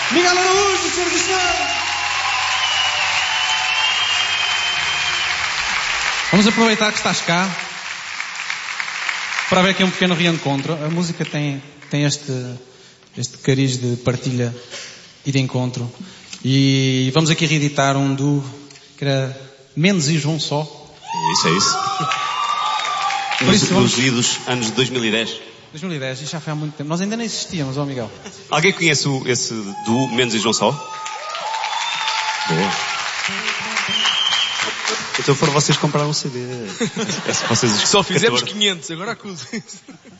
Miguel Araújo, senhoras e senhores. Vamos aproveitar que estás cá para haver aqui um pequeno reencontro. A música tem este cariz de partilha e de encontro. E vamos aqui reeditar um duo que era Mendes e João Só. Isso é isso. Nos idos anos de 2010. 2010, isso já foi há muito tempo. Nós ainda nem existíamos, ó Miguel. Alguém conhece esse duo Mendes e João Só? Boa. Então foram vocês comprar um CD. Só fizemos 500, agora acuso isso.